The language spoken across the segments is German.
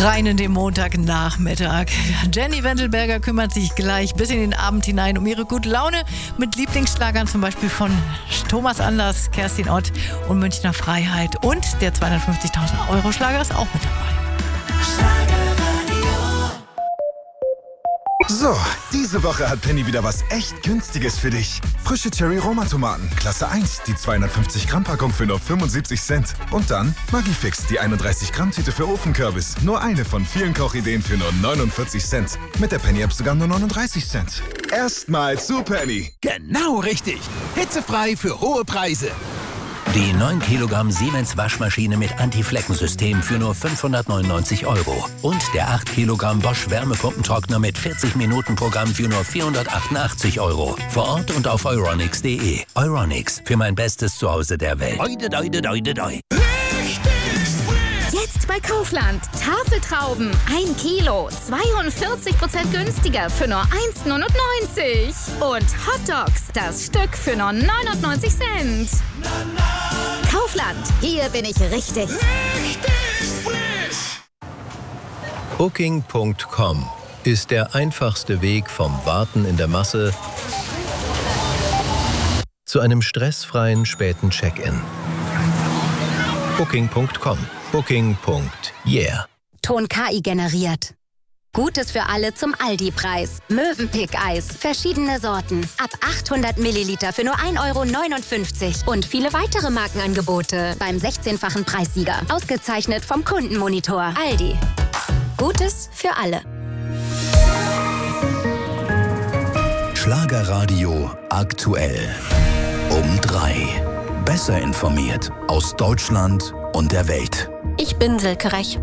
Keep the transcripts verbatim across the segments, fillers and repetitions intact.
Rein in den Montagnachmittag. Jenny Wendelberger kümmert sich gleich bis in den Abend hinein um ihre gute Laune mit Lieblingsschlagern, zum Beispiel von Thomas Anders, Kerstin Ott und Münchner Freiheit. Und der zweihundertfünfzigtausend Euro Schlager ist auch mit dabei. So, diese Woche hat Penny wieder was echt Günstiges für dich. Frische Cherry-Roma-Tomaten, Klasse eins, die zweihundertfünfzig Gramm Packung für nur fünfundsiebzig Cent. Und dann Magifix, die einunddreißig Gramm Tüte für Ofenkürbis. Nur eine von vielen Kochideen für nur neunundvierzig Cent. Mit der Penny-App sogar nur neununddreißig Cent. Erstmal zu Penny. Genau richtig. Hitzefrei für hohe Preise. Die neun Kilogramm Siemens Waschmaschine mit Anti-Flecken-System für nur fünfhundertneunundneunzig Euro. Und der acht Kilogramm Bosch Wärmepumpentrockner mit vierzig Minuten Programm für nur vierhundertachtundachtzig Euro. Vor Ort und auf euronics punkt de. Euronics, für mein bestes Zuhause der Welt. Oide, oide, oide, oide. Jetzt bei Kaufland. Tafeltrauben, ein Kilo, zweiundvierzig Prozent günstiger für nur eins neunundneunzig. Und Hotdogs, das Stück für nur neunundneunzig Cent. Kaufland, hier bin ich richtig. Richtig frisch. Booking Punkt com ist der einfachste Weg vom Warten in der Masse zu einem stressfreien späten Check-in. Booking Punkt com. Booking. Yeah. Ton K I generiert. Gutes für alle zum Aldi-Preis. Mövenpick-Eis. Verschiedene Sorten. Ab achthundert Milliliter für nur ein Euro neunundfünfzig. Und viele weitere Markenangebote beim sechzehnfachen Preissieger. Ausgezeichnet vom Kundenmonitor. Aldi. Gutes für alle. Schlagerradio aktuell. Um drei. Besser informiert aus Deutschland und der Welt. Ich bin Silke Rech.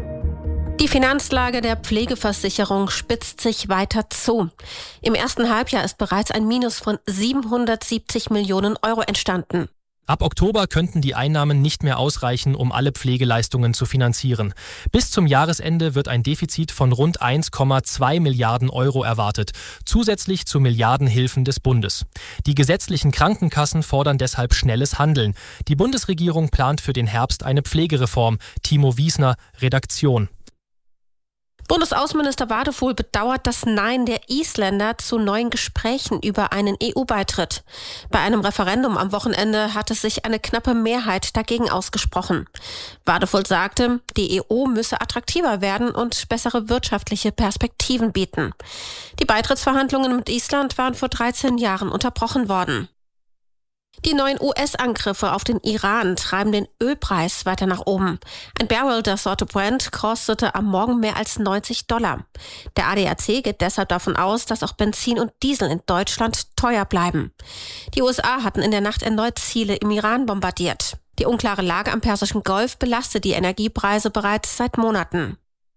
Die Finanzlage der Pflegeversicherung spitzt sich weiter zu. Im ersten Halbjahr ist bereits ein Minus von siebenhundertsiebzig Millionen Euro entstanden. Ab Oktober könnten die Einnahmen nicht mehr ausreichen, um alle Pflegeleistungen zu finanzieren. Bis zum Jahresende wird ein Defizit von rund eins Komma zwei Milliarden Euro erwartet, zusätzlich zu Milliardenhilfen des Bundes. Die gesetzlichen Krankenkassen fordern deshalb schnelles Handeln. Die Bundesregierung plant für den Herbst eine Pflegereform. Timo Wiesner, Redaktion. Bundesaußenminister Wadefuhl bedauert das Nein der Isländer zu neuen Gesprächen über einen E U-Beitritt. Bei einem Referendum am Wochenende hatte sich eine knappe Mehrheit dagegen ausgesprochen. Wadefuhl sagte, die E U müsse attraktiver werden und bessere wirtschaftliche Perspektiven bieten. Die Beitrittsverhandlungen mit Island waren vor dreizehn Jahren unterbrochen worden. Die neuen U S-Angriffe auf den Iran treiben den Ölpreis weiter nach oben. Ein Barrel der Sorte Brent kostete am Morgen mehr als neunzig Dollar. Der A D A C geht deshalb davon aus, dass auch Benzin und Diesel in Deutschland teuer bleiben. Die U S A hatten in der Nacht erneut Ziele im Iran bombardiert. Die unklare Lage am Persischen Golf belastet die Energiepreise bereits seit Monaten.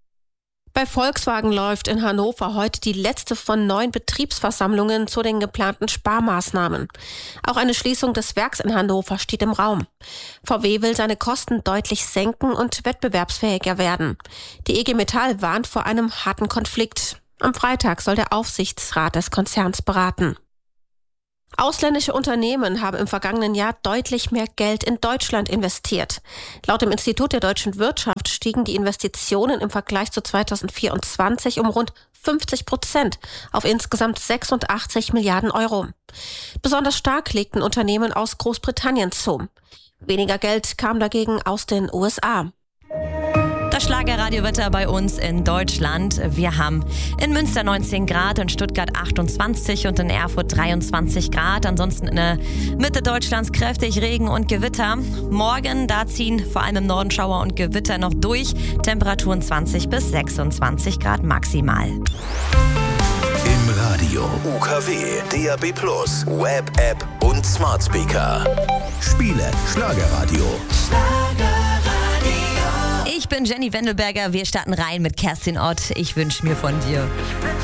Bei Volkswagen läuft in Hannover heute die letzte von neun Betriebsversammlungen zu den geplanten Sparmaßnahmen. Auch eine Schließung des Werks in Hannover steht im Raum. V W will seine Kosten deutlich senken und wettbewerbsfähiger werden. Die E G Metall warnt vor einem harten Konflikt. Am Freitag soll der Aufsichtsrat des Konzerns beraten. Ausländische Unternehmen haben im vergangenen Jahr deutlich mehr Geld in Deutschland investiert. Laut dem Institut der deutschen Wirtschaft stiegen die Investitionen im Vergleich zu zweitausendvierundzwanzig um rund fünfzig Prozent auf insgesamt sechsundachtzig Milliarden Euro. Besonders stark legten Unternehmen aus Großbritannien zu. Weniger Geld kam dagegen aus den U S A. Das Schlagerradiowetter bei uns in Deutschland. Wir haben in Münster neunzehn Grad, in Stuttgart achtundzwanzig und in Erfurt dreiundzwanzig Grad. Ansonsten in der Mitte Deutschlands kräftig Regen und Gewitter. Morgen, da ziehen vor allem im Norden Schauer und Gewitter noch durch. Temperaturen zwanzig bis sechsundzwanzig Grad maximal. Im Radio, U K W, D A B plus, Web, App und Smart Speaker. Spiele Schlagerradio. Ich bin Jenny Wendelberger. Wir starten rein mit Kerstin Ott. Ich wünsche mir von dir.